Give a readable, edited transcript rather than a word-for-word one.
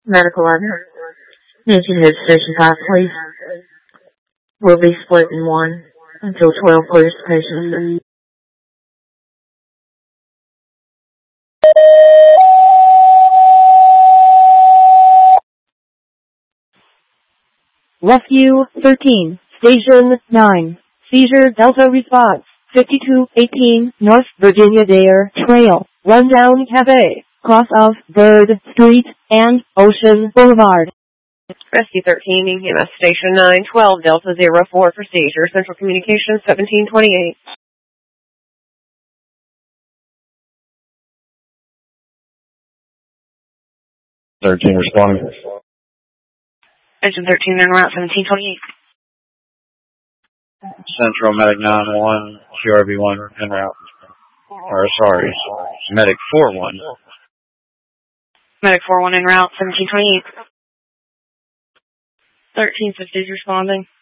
Medical 11. Need you to hit Station 5, please. We'll be split in one until 12 clears the patient. Rescue 13, Station 9, Seizure Delta Response, 5218 North Virginia Dare Trail, Rundown Cafe, cross of Bird Street and Ocean Boulevard. Rescue 13, EMS Station 912 Delta 04 for seizure, Central Communications 1728. Responding. Engine 13 en route 1728. Central Medic 9-1, QRV-1 en route. Or sorry, Medic 4-1. Medic 4-1 en route 1728. 1350 responding.